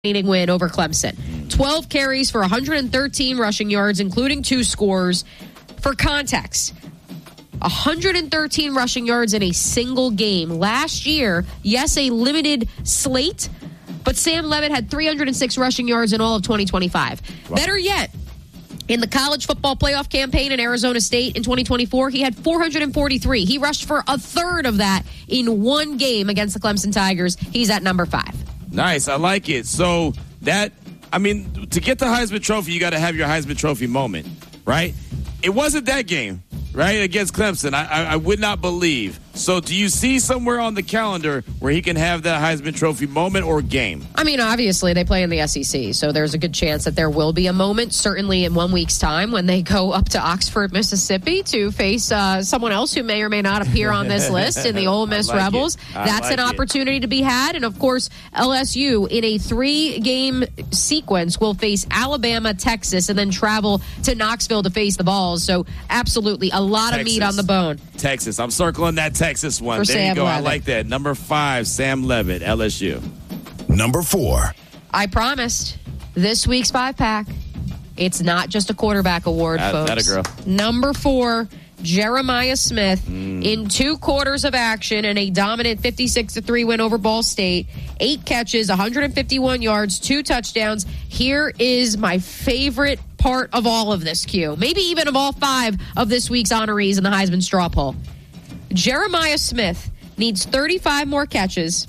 win over Clemson. 12 carries for 113 rushing yards, including 2 scores. For context, 113 rushing yards in a single game. Last year, yes, a limited slate, but Sam Levitt had 306 rushing yards in all of 2025. Wow. Better yet, in the college football playoff campaign in Arizona State in 2024, he had 443. He rushed for a third of that in one game against the Clemson Tigers. He's at number 5. Nice. I like it. So to get the Heisman Trophy, you got to have your Heisman Trophy moment, right? It wasn't that game, right, against Clemson. I would not believe. So do you see somewhere on the calendar where he can have that Heisman Trophy moment or game? I mean, obviously, they play in the SEC, so there's a good chance that there will be a moment, certainly in 1 week's time, when they go up to Oxford, Mississippi to face someone else who may or may not appear on this list in the Ole Miss Rebels. That's an opportunity to be had. And, of course, LSU, in a 3-game sequence, will face Alabama, Texas, and then travel to Knoxville to face the Vols. So, absolutely, a lot of meat on the bone. Texas. I'm circling that Texas one. For there Sam you go. Levitt. I like that. Number 5, Sam Levitt, LSU. Number 4. I promised this week's 5-pack. It's not just a quarterback award, folks. Atta girl. Number 4, Jeremiah Smith, in 2 quarters of action and a dominant 56-3 win over Ball State. 8 catches, 151 yards, 2 touchdowns. Here is my favorite part of all of this, Q. Maybe even of all 5 of this week's honorees in the Heisman straw poll. Jeremiah Smith needs 35 more catches,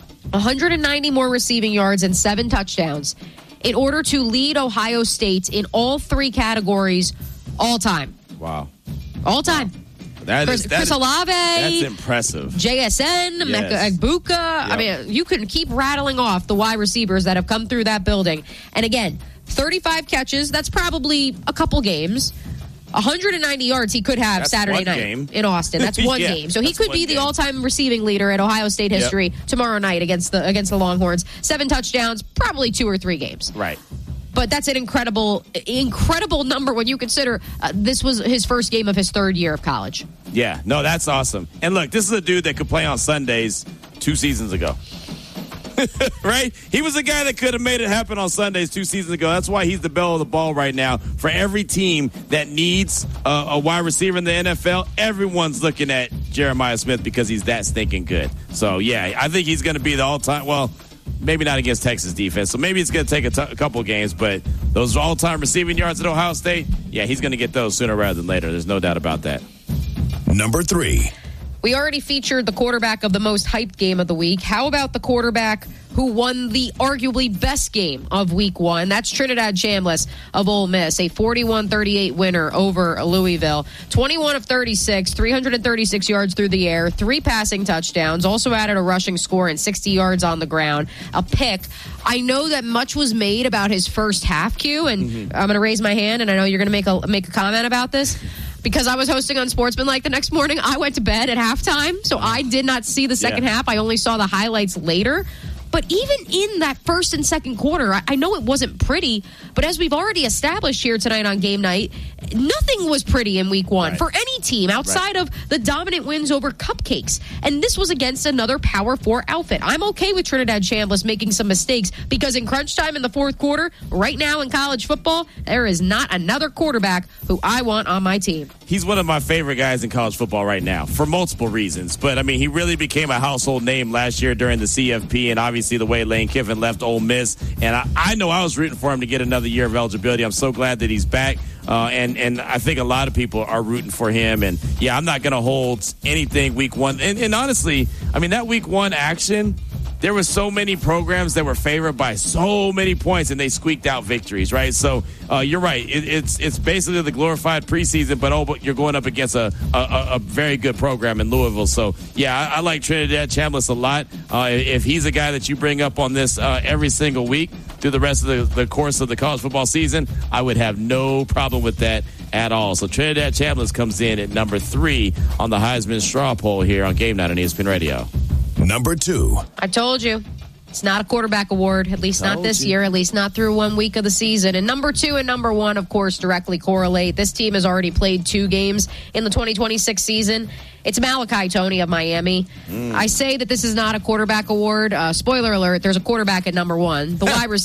190 more receiving yards, and 7 touchdowns in order to lead Ohio State in all 3 categories all time. Wow. All time. Chris Olave. That's impressive. JSN, Mecca Egbuka. Yep. I mean, you can keep rattling off the wide receivers that have come through that building. And again, 35 catches, that's probably a couple games. 190 yards he could have Saturday night in Austin. That's one game. So he could be the all-time receiving leader in Ohio State history tomorrow night against the Longhorns. 7 touchdowns, probably 2 or 3 games. Right. But that's an incredible number when you consider this was his first game of his 3rd year of college. Yeah, no, that's awesome. And look, this is a dude that could play on Sundays 2 seasons ago. Right? He was a guy that could have made it happen on Sundays 2 seasons ago. That's why he's the belle of the ball right now. For every team that needs a wide receiver in the NFL, everyone's looking at Jeremiah Smith because he's that stinking good. So, yeah, I think he's going to be the all-time, well, maybe not against Texas defense. So maybe it's going to take a couple games, but those all-time receiving yards at Ohio State, yeah, he's going to get those sooner rather than later. There's no doubt about that. Number 3. We already featured the quarterback of the most hyped game of the week. How about the quarterback who won the arguably best game of week 1? That's Trinidad Chambliss of Ole Miss, a 41-38 winner over Louisville. 21 of 36, 336 yards through the air, 3 passing touchdowns, also added a rushing score and 60 yards on the ground, a pick. I know that much was made about his first half, Q, and I'm going to raise my hand, and I know you're going to make a comment about this. Because I was hosting on Sportsmanlike the next morning, I went to bed at halftime, so I did not see the second half. I only saw the highlights later. But even in that first and second quarter, I know it wasn't pretty, but as we've already established here tonight on Game Night, nothing was pretty in week 1 for any team outside of the dominant wins over cupcakes. And this was against another Power 4 outfit. I'm okay with Trinidad Chambliss making some mistakes because in crunch time in the 4th quarter, right now in college football, there is not another quarterback who I want on my team. He's one of my favorite guys in college football right now for multiple reasons. But, I mean, he really became a household name last year during the CFP and obviously the way Lane Kiffin left Ole Miss. And I know I was rooting for him to get another year of eligibility. I'm so glad that he's back. And I think a lot of people are rooting for him. And, yeah, I'm not going to hold anything week 1. And honestly, I mean, that week 1 action, there were so many programs that were favored by so many points, and they squeaked out victories, right? So you're right. It's basically the glorified preseason, but you're going up against a very good program in Louisville. So, yeah, I like Trinidad Chambliss a lot. If he's a guy that you bring up on this every single week through the rest of the course of the college football season, I would have no problem with that at all. So Trinidad Chambliss comes in at number 3 on the Heisman straw poll here on Game Night on ESPN Radio. Number 2. I told you. It's not a quarterback award, at least not this year, at least not through 1 week of the season. And number 2 and number 1, of course, directly correlate. This team has already played 2 games in the 2026 season. It's Malachi Tony of Miami. I say that this is not a quarterback award. Spoiler alert, there's a quarterback at number one. The wide receiver